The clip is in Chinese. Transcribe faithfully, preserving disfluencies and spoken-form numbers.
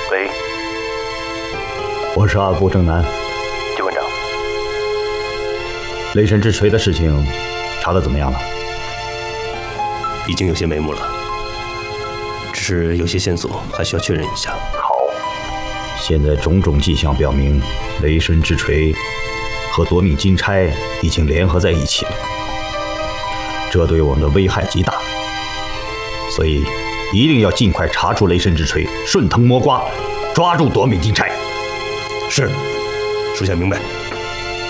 喂， 我是二部正南。 季馆长， 雷神之锤的事情查得怎么样了？ 已经有些眉目了，只是有些线索还需要确认一下。 好， 现在种种迹象表明，雷神之锤和夺命金钗已经联合在一起了，这对我们的危害极大，所以一定要尽快查出雷神之锤，顺藤摸瓜，抓住夺命金钗。 是，属下明白。